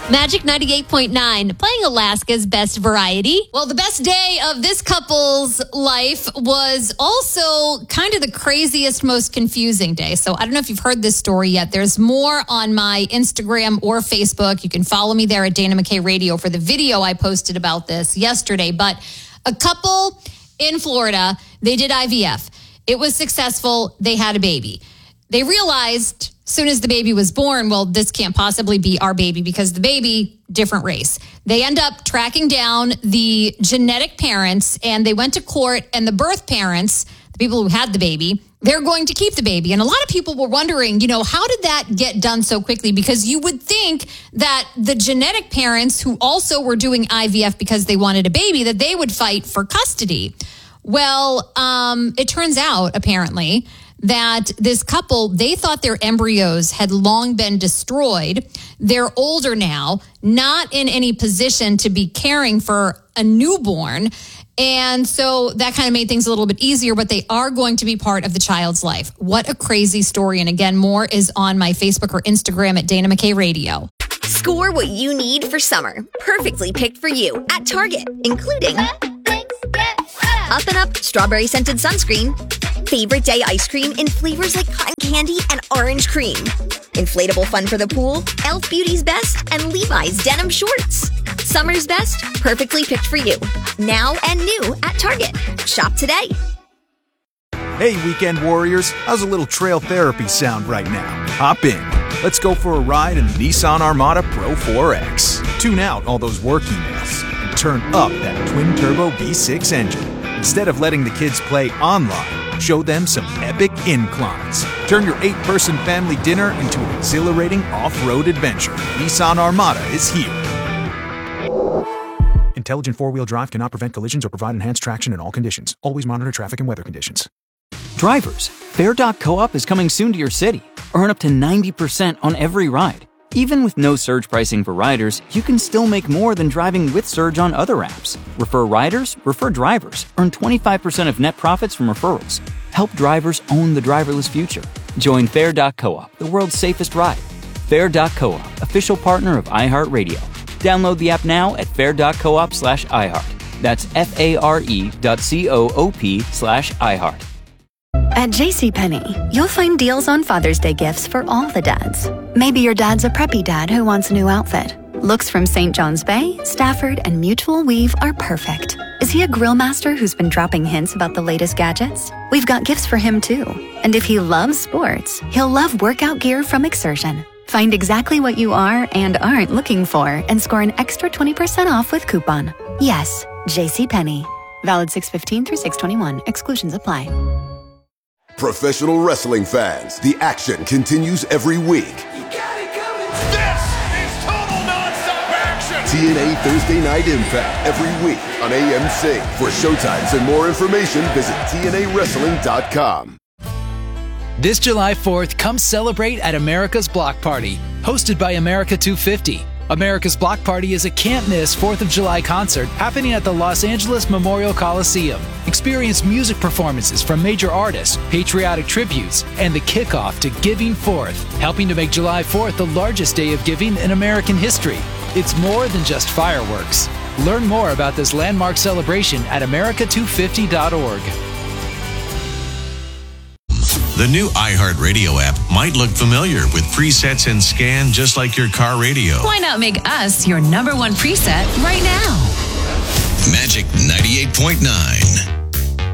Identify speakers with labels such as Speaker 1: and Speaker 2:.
Speaker 1: Magic 98.9, playing Alaska's best variety. Well, the best day of this couple's life was also kind of the craziest, most confusing day. So I don't know if you've heard this story yet. There's more on my Instagram or Facebook. You can follow me there at Dana McKay Radio for the video I posted about this yesterday. But a couple in Florida, they did IVF. It was successful. They had a baby. They realized as soon as the baby was born, well, this can't possibly be our baby because the baby, different race. They end up tracking down the genetic parents and they went to court, and the birth parents, the people who had the baby, they're going to keep the baby. And a lot of people were wondering, how did that get done so quickly? Because you would think that the genetic parents who also were doing IVF because they wanted a baby, that they would fight for custody. Well, it turns out, apparently, that this couple, they thought their embryos had long been destroyed. They're older now, not in any position to be caring for a newborn. And so that kind of made things a little bit easier, but they are going to be part of the child's life. What a crazy story. And again, more is on my Facebook or Instagram at Dana McKay Radio.
Speaker 2: Score what you need for summer. Perfectly picked for you at Target, including Up and Up strawberry scented sunscreen, favorite day ice cream in flavors like cotton candy and orange cream, inflatable fun for the pool, Elf Beauty's Best, and Levi's denim shorts. Summer's best, perfectly picked for you. Now and new at Target. Shop today.
Speaker 3: Hey, weekend warriors, how's a little trail therapy sound right now? Hop in. Let's go for a ride in the Nissan Armada Pro 4X. Tune out all those work emails and turn up that twin-turbo V6 engine. Instead of letting the kids play online, show them some epic inclines. Turn your 8-person family dinner into an exhilarating off-road adventure. Nissan Armada is here. Intelligent four-wheel drive cannot prevent collisions or provide enhanced traction in all conditions. Always monitor traffic and weather conditions.
Speaker 4: Drivers, Fare.coop is coming soon to your city. Earn up to 90% on every ride. Even with no surge pricing for riders, you can still make more than driving with Surge on other apps. Refer riders, refer drivers. Earn 25% of net profits from referrals. Help drivers own the driverless future. Join Fare.coop, the world's safest ride. Fare.coop, official partner of iHeartRadio. Download the app now at fare.coop/iHeart. That's FARE.coop/iHeart.
Speaker 5: At JCPenney, you'll find deals on Father's Day gifts for all the dads. Maybe your dad's a preppy dad who wants a new outfit. Looks from St. John's Bay, Stafford, and Mutual Weave are perfect. Is he a grill master who's been dropping hints about the latest gadgets? We've got gifts for him too. And if he loves sports, he'll love workout gear from Exertion. Find exactly what you are and aren't looking for and score an extra 20% off with coupon. Yes, JCPenney. Valid 6/15 through 6/21. Exclusions apply.
Speaker 6: Professional wrestling fans, the action continues every week.
Speaker 7: You got it coming. This is total nonstop action.
Speaker 6: TNA Thursday Night Impact every week on AMC. For showtimes and more information, visit TNAWrestling.com.
Speaker 8: This July 4th, come celebrate at America's Block Party, hosted by America 250. America's Block Party is a can't-miss 4th of July concert happening at the Los Angeles Memorial Coliseum. Experience music performances from major artists, patriotic tributes, and the kickoff to Giving Forth, helping to make July 4th the largest day of giving in American history. It's more than just fireworks. Learn more about this landmark celebration at america250.org.
Speaker 9: The new iHeartRadio app might look familiar with presets and scan just like your car radio.
Speaker 10: Why not make us your #1 preset right now?
Speaker 9: Magic 98.9.